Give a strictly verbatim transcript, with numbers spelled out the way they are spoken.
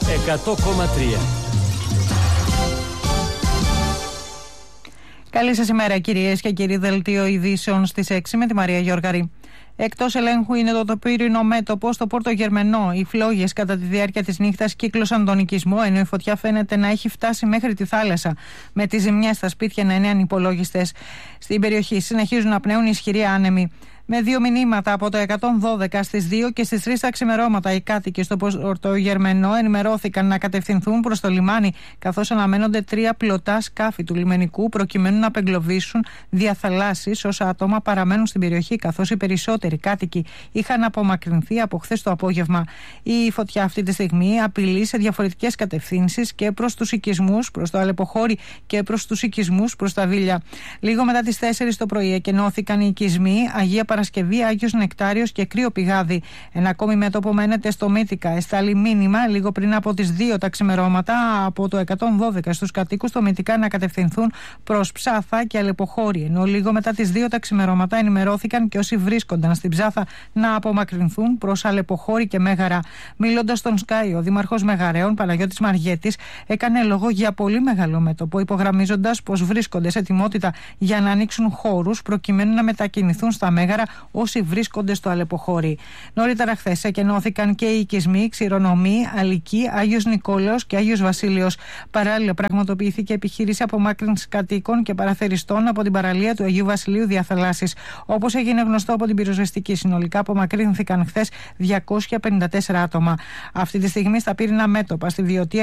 εκατό κόμμα τρία. Καλή σας ημέρα, κυρίες και κύριοι. Δελτίο ειδήσεων στις έξι με τη Μαρία Γιώργαρη. Εκτός ελέγχου είναι το τοπύρινο μέτωπο στο Πόρτο Γερμενό. Οι φλόγες κατά τη διάρκεια της νύχτας κύκλωσαν τον οικισμό, ενώ η φωτιά φαίνεται να έχει φτάσει μέχρι τη θάλασσα, με τις ζημιές στα σπίτια να είναι ανυπολόγιστες. Στην περιοχή συνεχίζουν να πνέουν ισχυροί άνεμοι. Με δύο μηνύματα από το εκατόν δώδεκα στις δύο και στις τρεις τα ξημερώματα, οι κάτοικοι στο Πόρτο Γερμενό ενημερώθηκαν να κατευθυνθούν προς το λιμάνι, καθώς αναμένονται τρία πλωτά σκάφη του λιμενικού προκειμένου να απεγκλωβίσουν διαθαλάσσεις όσα άτομα παραμένουν στην περιοχή, καθώς οι περισσότεροι κάτοικοι είχαν απομακρυνθεί από χθες το απόγευμα. Η φωτιά αυτή τη στιγμή απειλεί σε διαφορετικές κατευθύνσεις και προς τους οικισμούς, προς το Αλεποχώρι και προς τους οικισμούς προς τα Βίλια. Λίγο μετά τις τέσσερις το πρωί εκενώθηκαν οι οικισμοί Αγία Παρασκευή, Άγιος Νεκτάριος και Κρύο Πηγάδι. Ένα ακόμη μέτωπο μένεται στο Μύτικα. Εστάλει μήνυμα λίγο πριν από τις δύο τα ξημερώματα από το εκατόν δώδεκα στους κατοίκους στο Μύτικα να κατευθυνθούν προς Ψάθα και Αλεποχώρι. Ενώ λίγο μετά τις δύο τα ξημερώματα ενημερώθηκαν και όσοι βρίσκονταν στην Ψάθα να απομακρυνθούν προς Αλεποχώρι και Μέγαρα. Μιλώντας στον Sky, ο Δήμαρχος Μεγαρέων, Παναγιώτης Μαργέτης, έκανε λόγο για πολύ μεγάλο μέτωπο, υπογραμμίζοντας πως βρίσκονται σε ετοιμότητα για να ανοίξουν χώρους προκειμένου να μετακινηθούν στα Μέγαρα όσοι βρίσκονται στο Αλεποχώρι. Νωρίτερα χθες εκενώθηκαν και οι οικισμοί Ξηρονομοί, Αλική, Άγιος Νικόλαος και Άγιος Βασίλειος. Παράλληλα, πραγματοποιήθηκε επιχείρηση απομάκρυνσης κατοίκων και παραθεριστών από την παραλία του Αγίου Βασιλείου Διαθαλάσσης. Όπως έγινε γνωστό από την πυροσβεστική, συνολικά απομακρύνθηκαν χθες διακόσια πενήντα τέσσερα άτομα. Αυτή τη στιγμή στα πύρινα μέτωπα στη Βιωτία